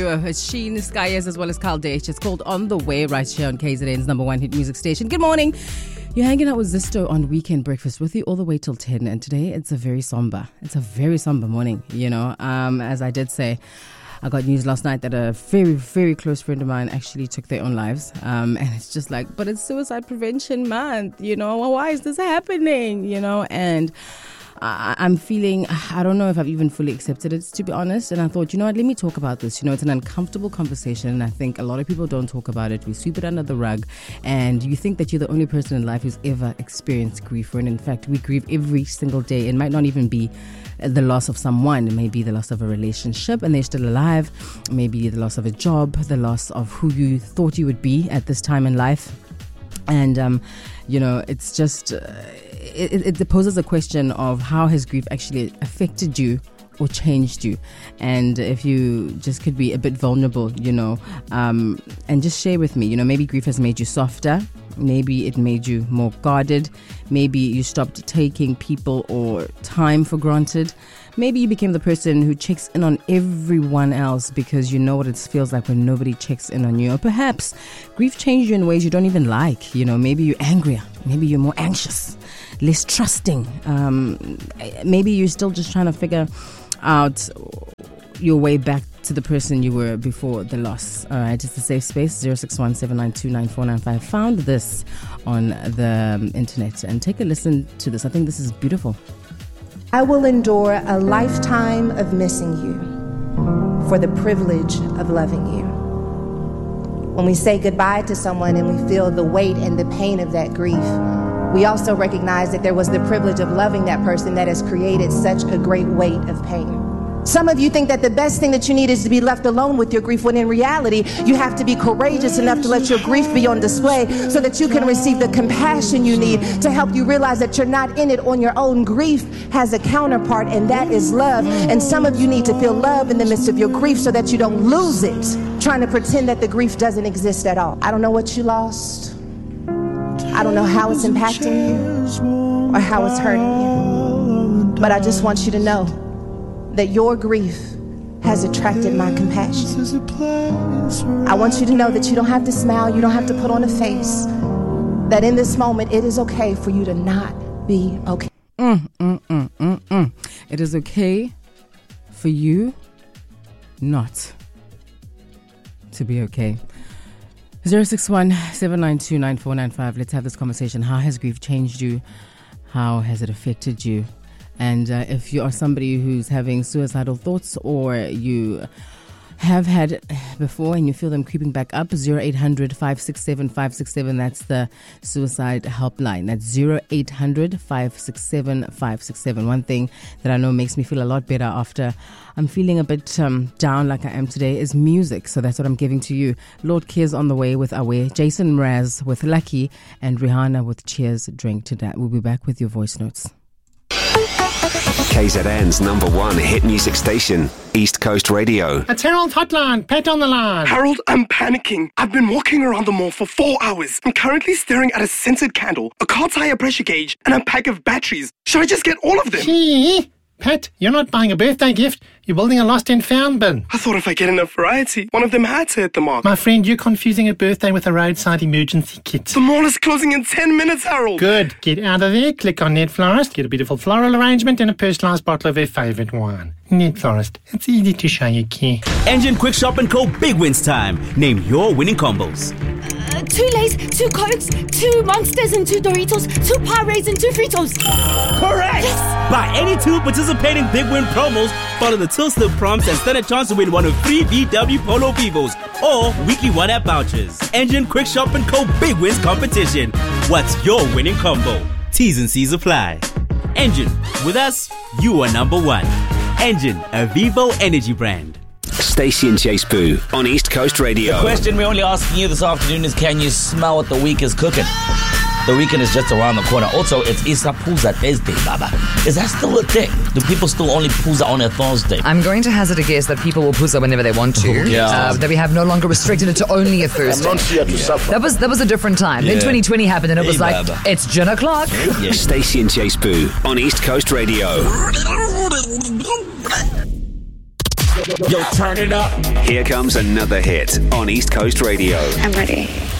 It's Sheen, Skies, as well as Carl Dech. It's called On The Way right here on KZN's number one hit music station. Good morning. You're hanging out with Zisto on Weekend Breakfast with you all the way till 10. And today it's a very somber morning, as I did say. I got news last night that a very, very close friend of mine actually took their own lives. And it's just like, but it's Suicide Prevention Month, why is this happening, and I'm feeling, I don't know if I've even fully accepted it, to be honest. And I thought, let me talk about this. It's an uncomfortable conversation. And I think a lot of people don't talk about it. We sweep it under the rug. And you think that you're the only person in life who's ever experienced grief. When in fact, we grieve every single day. It might not even be the loss of someone. It may be the loss of a relationship and they're still alive. Maybe the loss of a job, the loss of who you thought you would be at this time in life. And, it's just... It poses a question of how has grief actually affected you or changed you, and if you just could be a bit vulnerable, and just share with me, maybe grief has made you softer, maybe it made you more guarded, maybe you stopped taking people or time for granted, maybe you became the person who checks in on everyone else because you know what it feels like when nobody checks in on you, or perhaps grief changed you in ways you don't even like, maybe you're angrier, maybe you're more anxious, less trusting, maybe you're still just trying to figure out your way back to the person you were before the loss. All right, it's a safe space, 061-792-9495. Found this on the internet and take a listen to this. I think this is beautiful. I will endure a lifetime of missing you for the privilege of loving you. When we say goodbye to someone and we feel the weight and the pain of that grief, we also recognize that there was the privilege of loving that person that has created such a great weight of pain. Some of you think that the best thing that you need is to be left alone with your grief, when in reality, you have to be courageous enough to let your grief be on display so that you can receive the compassion you need to help you realize that you're not in it on your own. Grief has a counterpart, and that is love. And some of you need to feel love in the midst of your grief so that you don't lose it, trying to pretend that the grief doesn't exist at all. I don't know what you lost. I don't know how it's impacting you or how it's hurting you. But I just want you to know that your grief has attracted my compassion. I want you to know that you don't have to smile, you don't have to put on a face, that in this moment it is okay for you to not be okay. It is okay for you not to be okay. 061-792-9495. Let's have this conversation. How has grief changed you? How has it affected you? And if you are somebody who's having suicidal thoughts, or you have had before and you feel them creeping back up, 0800-567-567. That's the suicide helpline. That's 0800-567-567. One thing that I know makes me feel a lot better after I'm feeling a bit down like I am today is music. So that's what I'm giving to you. Lord Cares on the way with Aware, Jason Mraz with Lucky, and Rihanna with Cheers, Drink to That. We'll be back with your voice notes. KZN's number one hit music station, East Coast Radio. It's Harold Hotline. Pet on the line. Harold, I'm panicking. I've been walking around the mall for 4 hours. I'm currently staring at a scented candle, a car tire pressure gauge, and a pack of batteries. Should I just get all of them? Gee, Pet, you're not buying a birthday gift. You're building a lost and found bin. I thought if I get enough variety, one of them had to hit the mark. My friend, you're confusing a birthday with a roadside emergency kit. The mall is closing in 10 minutes, Harold. Good. Get out of there, click on Net Florist, get a beautiful floral arrangement and a personalised bottle of their favourite wine. Net Florist. It's easy to show you care. Engine Quick Shop & Co. Big Wins Time. Name your winning combos. 2 Lays, 2 Cokes, 2 Monsters and 2 Doritos, 2 Pyrex and 2 Fritos. Correct! Yes! Buy any 2 participating Big Win promos, follow the Till Slip prompts and stand a chance to win one of 3 VW Polo Vivos or weekly 1-app vouchers. Engine Quick Shop & Co. Big Wins Competition. What's your winning combo? T's and C's apply. Engine. With us, you are number one. Engine, a Vivo energy brand. Stacey and Chase Boo on East Coast Radio. The question we're only asking you this afternoon is, can you smell what the week is cooking? The weekend is just around the corner. Also, it's Isapooza Thursday, Baba. Is that still a thing? Do people still only pooza on a Thursday? I'm going to hazard a guess that people will pooza whenever they want to. That we have no longer restricted it to only a Thursday. I'm not here to suffer. That was a different time. Then 2020 happened and it was like, Baba. it's gin o'clock. Yeah. Stacey and Chase Boo on East Coast Radio. Yo, turn it up. Here comes another hit on East Coast Radio. I'm ready.